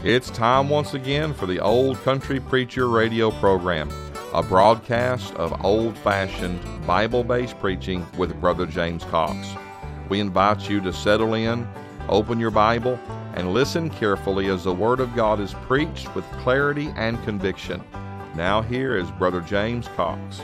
It's time once again for the Old Country Preacher radio program, a broadcast of old-fashioned Bible-based preaching with Brother James Cox. We invite you to settle in, open your Bible, and listen carefully as the Word of God is preached with clarity and conviction. Now here is Brother James Cox.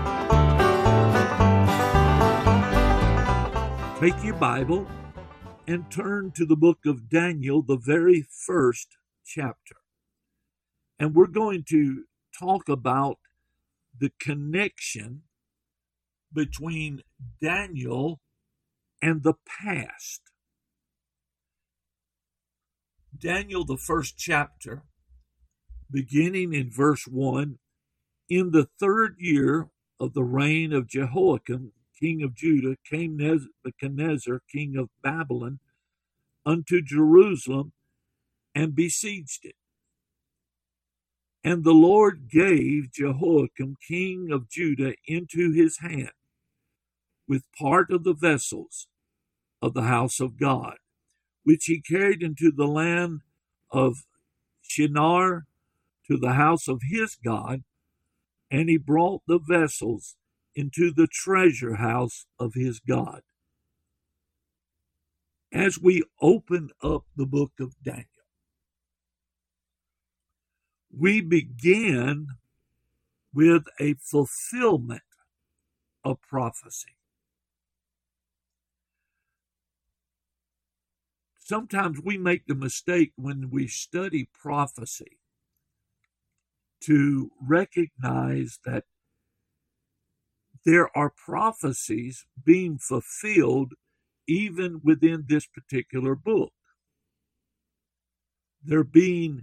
Take your Bible and turn to the book of Daniel, the very first chapter. And we're going to talk about the connection between Daniel and the past. Daniel, the first chapter, beginning in verse 1, in the third year of the reign of Jehoiakim, king of Judah, came Nebuchadnezzar, king of Babylon, unto Jerusalem, and besieged it. And the Lord gave Jehoiakim, king of Judah, into his hand, with part of the vessels of the house of God, which he carried into the land of Shinar to the house of his God, and he brought the vessels into the treasure house of his God. As we open up the book of Daniel, we begin with a fulfillment of prophecy. Sometimes we make the mistake when we study prophecy to recognize that there are prophecies being fulfilled even within this particular book. They're being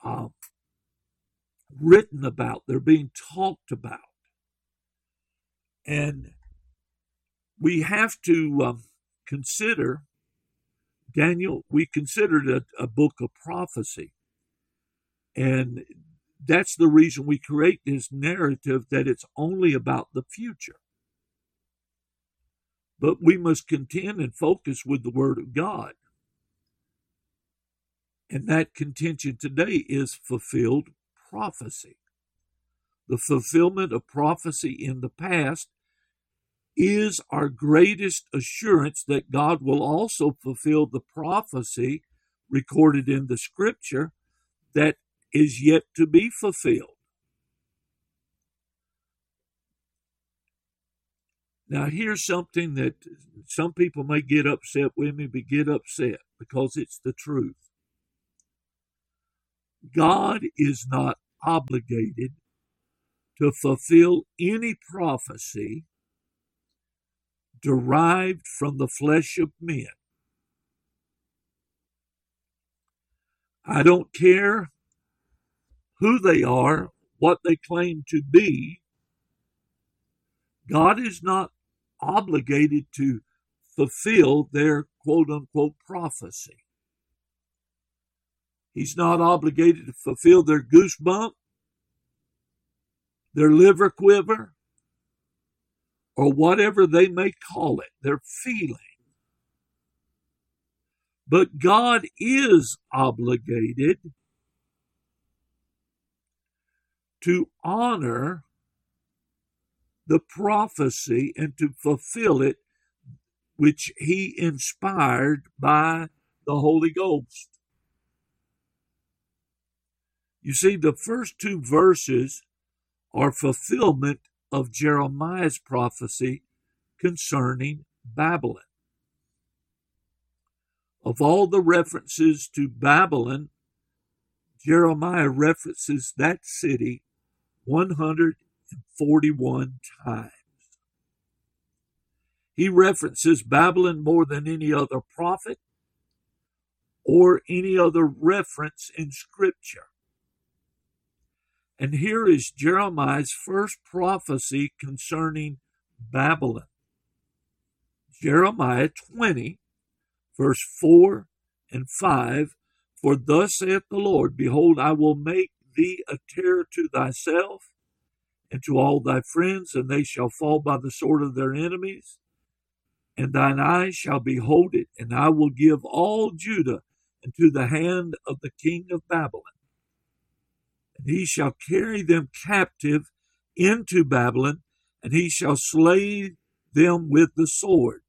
written about, they're being talked about. And we have to consider Daniel, we considered it a book of prophecy. And that's the reason we create this narrative, that it's only about the future. But we must contend and focus with the Word of God. And that contention today is fulfilled prophecy. The fulfillment of prophecy in the past is our greatest assurance that God will also fulfill the prophecy recorded in the Scripture that is yet to be fulfilled. Now, here's something that some people may get upset with me, but get upset because it's the truth. God is not obligated to fulfill any prophecy derived from the flesh of men. I don't care who they are, what they claim to be. God is not obligated to fulfill their quote-unquote prophecy. He's not obligated to fulfill their goosebump, their liver quiver, or whatever they may call it, their feeling. But God is obligated to honor the prophecy and to fulfill it, which he inspired by the Holy Ghost. You see, the first two verses are fulfillment of Jeremiah's prophecy concerning Babylon. Of all the references to Babylon, Jeremiah references that city 141 times. He references Babylon more than any other prophet or any other reference in Scripture. And here is Jeremiah's first prophecy concerning Babylon. Jeremiah 20, verse 4 and 5, for thus saith the Lord, behold, I will make thee a terror to thyself and to all thy friends, and they shall fall by the sword of their enemies, and thine eyes shall behold it, and I will give all Judah into the hand of the king of Babylon. And he shall carry them captive into Babylon, and he shall slay them with the sword.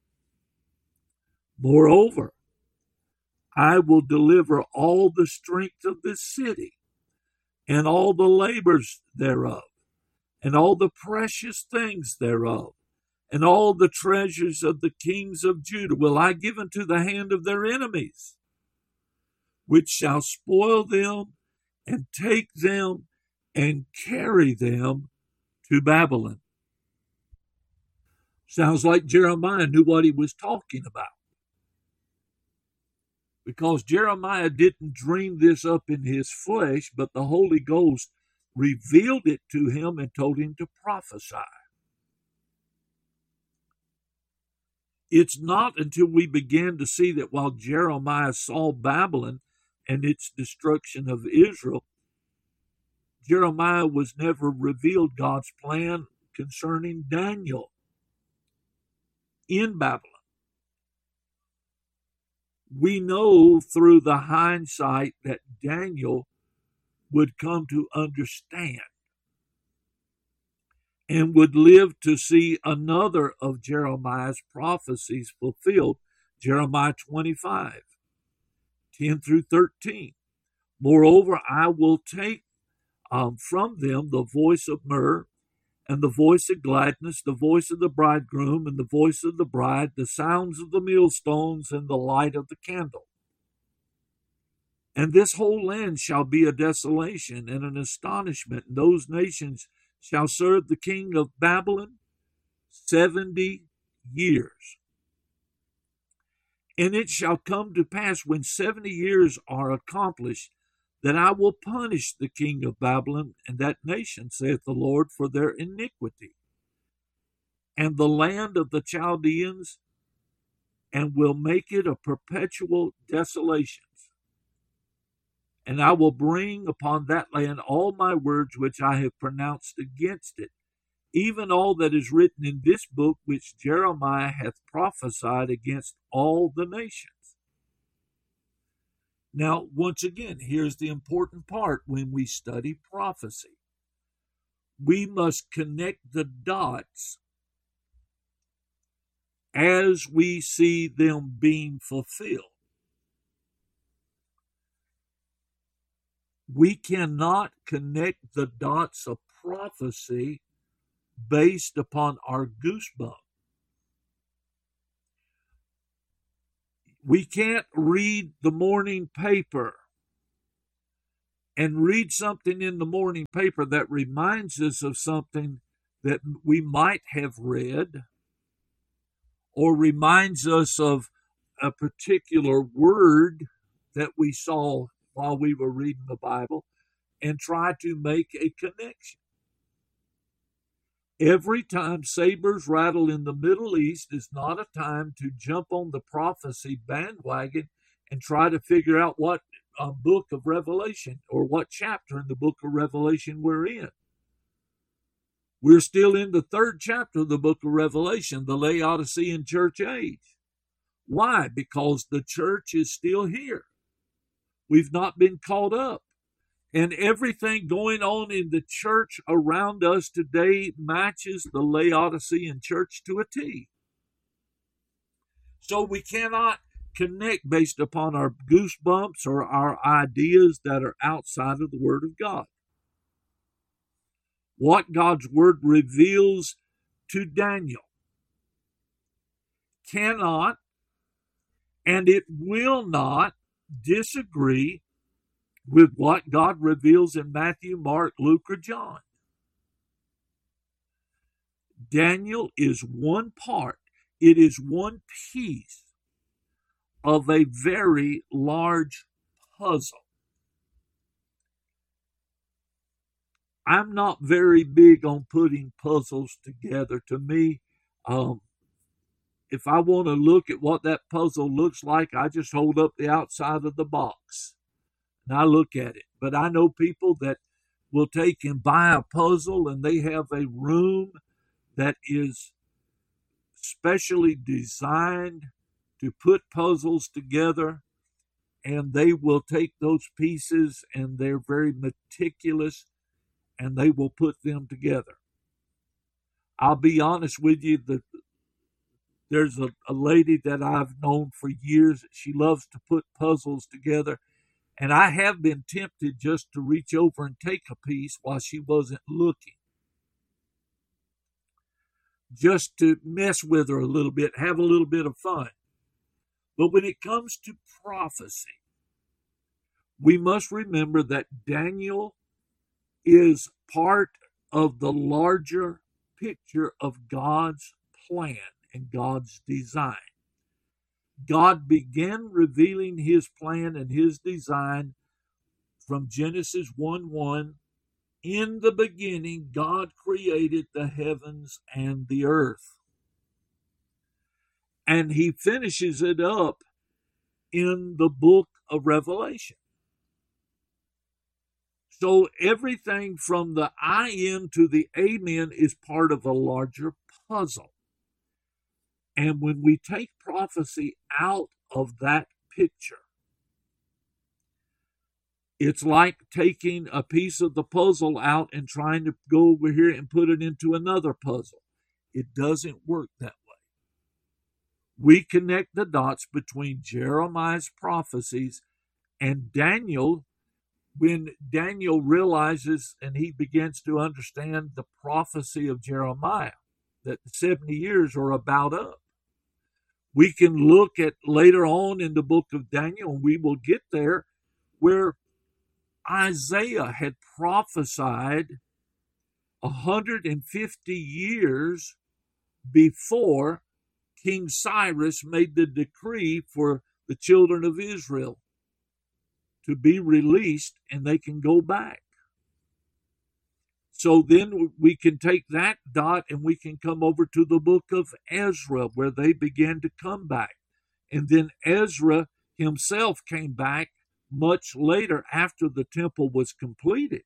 Moreover, I will deliver all the strength of this city, and all the labors thereof, and all the precious things thereof, and all the treasures of the kings of Judah will I give into the hand of their enemies, which shall spoil them and take them and carry them to Babylon. Sounds like Jeremiah knew what he was talking about, because Jeremiah didn't dream this up in his flesh, but the Holy Ghost revealed it to him and told him to prophesy. It's not until we begin to see that while Jeremiah saw Babylon and its destruction of Israel, Jeremiah was never revealed God's plan concerning Daniel in Babylon. We know through the hindsight that Daniel would come to understand and would live to see another of Jeremiah's prophecies fulfilled, Jeremiah 25, 10 through 13. Moreover, I will take from them the voice of myrrh, and the voice of gladness, the voice of the bridegroom, and the voice of the bride, the sounds of the millstones, and the light of the candle. And this whole land shall be a desolation and an astonishment, and those nations shall serve the king of Babylon 70 years. And it shall come to pass when 70 years are accomplished, that I will punish the king of Babylon and that nation, saith the Lord, for their iniquity, and the land of the Chaldeans, and will make it a perpetual desolation. And I will bring upon that land all my words which I have pronounced against it, even all that is written in this book which Jeremiah hath prophesied against all the nations. Now, once again, here's the important part when we study prophecy. We must connect the dots as we see them being fulfilled. We cannot connect the dots of prophecy based upon our goosebumps. We can't read the morning paper and read something in the morning paper that reminds us of something that we might have read, or reminds us of a particular word that we saw while we were reading the Bible, and try to make a connection. Every time sabers rattle in the Middle East is not a time to jump on the prophecy bandwagon and try to figure out what book of Revelation or what chapter in the book of Revelation we're in. We're still in the 3rd chapter of the book of Revelation, the Laodicean church age. Why? Because the church is still here. We've not been caught up. And everything going on in the church around us today matches the Laodicean church to a T. So we cannot connect based upon our goosebumps or our ideas that are outside of the Word of God. What God's Word reveals to Daniel cannot and it will not disagree with what God reveals in Matthew, Mark, Luke, or John. Daniel is one part, it is one piece of a very large puzzle. I'm not very big on putting puzzles together. To me, if I want to look at what that puzzle looks like, I just hold up the outside of the box and I look at it. But I know people that will take and buy a puzzle, and they have a room that is specially designed to put puzzles together, and they will take those pieces, and they're very meticulous, and they will put them together. I'll be honest with you, there's a lady that I've known for years. She loves to put puzzles together, and I have been tempted just to reach over and take a piece while she wasn't looking, just to mess with her a little bit, have a little bit of fun. But when it comes to prophecy, we must remember that Daniel is part of the larger picture of God's plan and God's design. God began revealing his plan and his design from Genesis 1:1. In the beginning, God created the heavens and the earth. And he finishes it up in the book of Revelation. So everything from the I in to the amen is part of a larger puzzle. And when we take prophecy out of that picture, it's like taking a piece of the puzzle out and trying to go over here and put it into another puzzle. It doesn't work that way. We connect the dots between Jeremiah's prophecies and Daniel. When Daniel realizes and he begins to understand the prophecy of Jeremiah, that the 70 years are about up. We can look at later on in the book of Daniel, and we will get there, where Isaiah had prophesied 150 years before King Cyrus made the decree for the children of Israel to be released, and they can go back. So then we can take that dot and we can come over to the book of Ezra, where they began to come back. And then Ezra himself came back much later after the temple was completed,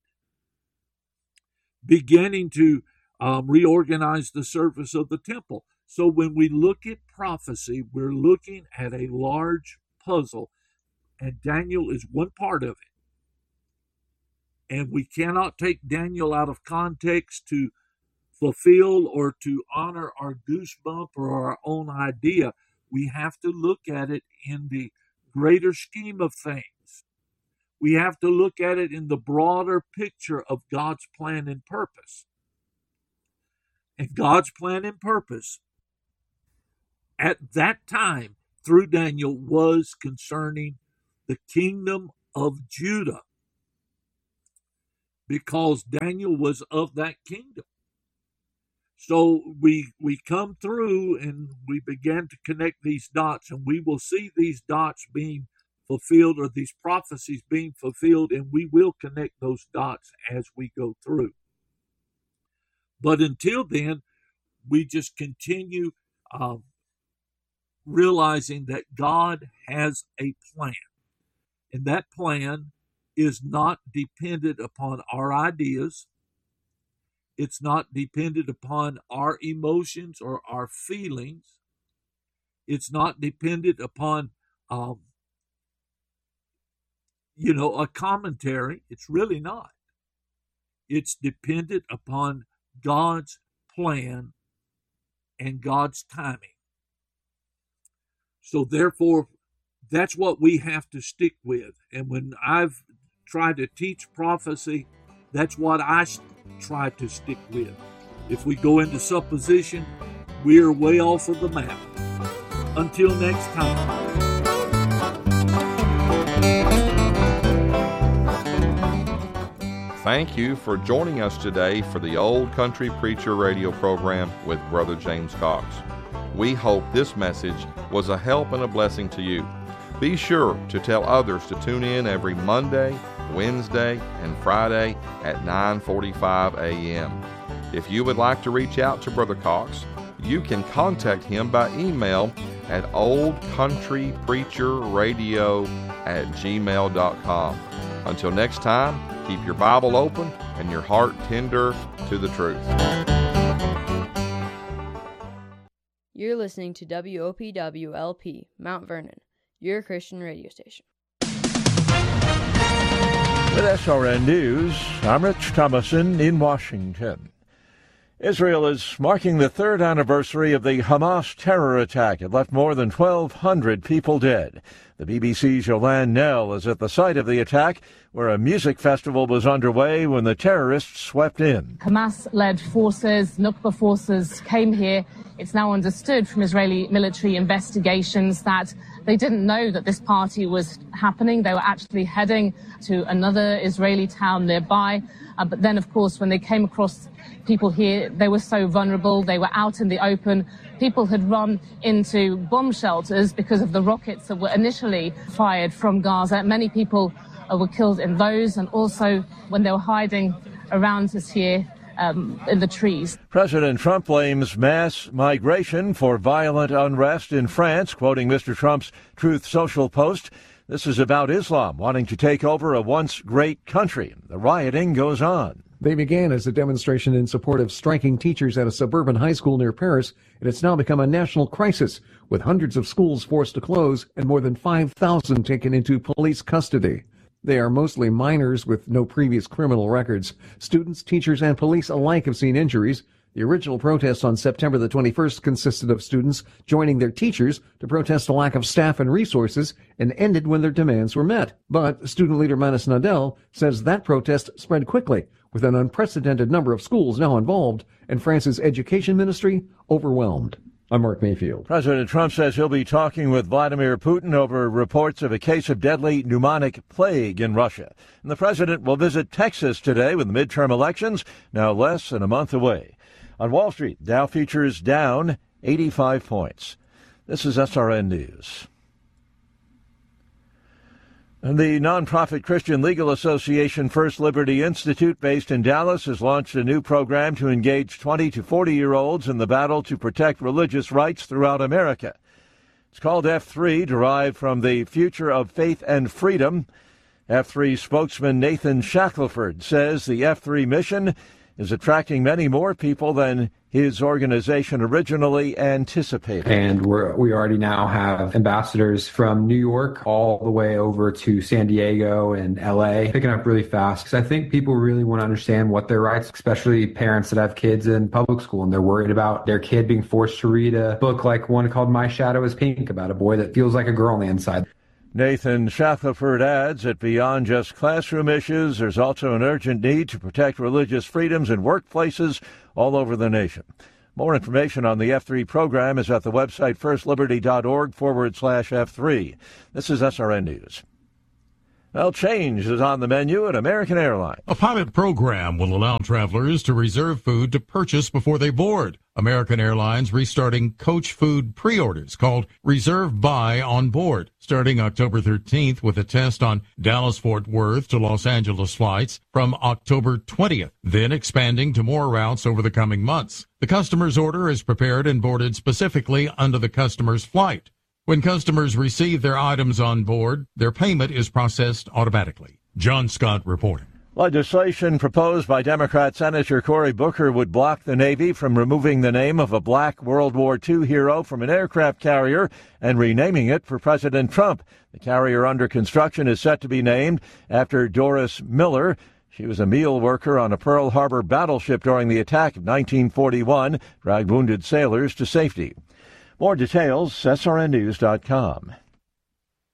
beginning to reorganize the service of the temple. So when we look at prophecy, we're looking at a large puzzle, and Daniel is one part of it. And we cannot take Daniel out of context to fulfill or to honor our goosebump or our own idea. We have to look at it in the greater scheme of things. We have to look at it in the broader picture of God's plan and purpose. And God's plan and purpose at that time through Daniel was concerning the kingdom of Judah, because Daniel was of that kingdom. So we come through and we began to connect these dots, and we will see these dots being fulfilled, or these prophecies being fulfilled, and we will connect those dots as we go through. But until then, we just continue realizing that God has a plan, and that plan is not dependent upon our ideas. It's not dependent upon our emotions or our feelings. It's not dependent upon, a commentary. It's really not. It's dependent upon God's plan and God's timing. So therefore, that's what we have to stick with. And when I've tried to teach prophecy, that's what I try to stick with. If we go into supposition, we're way off of the map. Until next time. Thank you for joining us today for the Old Country Preacher radio program with Brother James Cox. We hope this message was a help and a blessing to you. Be sure to tell others to tune in every Monday, Wednesday, and Friday at 9:45 a.m. If you would like to reach out to Brother Cox, you can contact him by email at oldcountrypreacherradio@gmail.com. Until next time, keep your Bible open and your heart tender to the truth. You're listening to WOPW-LP, Mount Vernon, your Christian radio station. With SRN News, I'm Rich Thomason in Washington. Israel is marking the third anniversary of the Hamas terror attack. It left more than 1,200 people dead. The BBC's Yolande Knell is at the site of the attack, where a music festival was underway when the terrorists swept in. Hamas-led forces, Nukba forces, came here. It's now understood from Israeli military investigations that they didn't know that this party was happening. They were actually heading to another Israeli town nearby. But then, of course, when they came across people here, they were so vulnerable. They were out in the open. People had run into bomb shelters because of the rockets that were initially fired from Gaza. Many people were killed in those, and also when they were hiding around us here in the trees. President Trump blames mass migration for violent unrest in France, quoting Mr. Trump's Truth Social post. This is about Islam wanting to take over a once great country. The rioting goes on. They began as a demonstration in support of striking teachers at a suburban high school near Paris, and it's now become a national crisis, with hundreds of schools forced to close and more than 5,000 taken into police custody. They are mostly minors with no previous criminal records. Students, teachers, and police alike have seen injuries. The original protests on September the 21st consisted of students joining their teachers to protest a lack of staff and resources and ended when their demands were met. But student leader Manis Nadel says that protest spread quickly, with an unprecedented number of schools now involved and France's education ministry overwhelmed. I'm Mark Mayfield. President Trump says he'll be talking with Vladimir Putin over reports of a case of deadly pneumonic plague in Russia. And the president will visit Texas today with the midterm elections now less than a month away. On Wall Street, Dow futures down 85 points. This is SRN News. And the nonprofit Christian Legal Association First Liberty Institute, based in Dallas, has launched a new program to engage 20 to 40-year-olds in the battle to protect religious rights throughout America. It's called F3, derived from the Future of Faith and Freedom. F3 spokesman Nathan Shackelford says the F3 mission is attracting many more people than his organization originally anticipated. And we already now have ambassadors from New York all the way over to San Diego and LA, picking up really fast because I think people really want to understand what their rights, especially parents that have kids in public school and they're worried about their kid being forced to read a book like one called My Shadow is Pink about a boy that feels like a girl on the inside. Nathan Shackelford adds that beyond just classroom issues, there's also an urgent need to protect religious freedoms in workplaces all over the nation. More information on the F3 program is at the website firstliberty.org/F3. This is SRN News. Well, change is on the menu at American Airlines. A pilot program will allow travelers to reserve food to purchase before they board. American Airlines restarting coach food pre-orders called Reserve Buy on Board, starting October 13th with a test on Dallas-Fort Worth to Los Angeles flights from October 20th, then expanding to more routes over the coming months. The customer's order is prepared and boarded specifically under the customer's flight. When customers receive their items on board, their payment is processed automatically. John Scott reporting. Legislation proposed by Democrat Senator Cory Booker would block the Navy from removing the name of a black World War II hero from an aircraft carrier and renaming it for President Trump. The carrier under construction is set to be named after Doris Miller. She was a meal worker on a Pearl Harbor battleship during the attack of 1941, dragged wounded sailors to safety. More details, srnnews.com.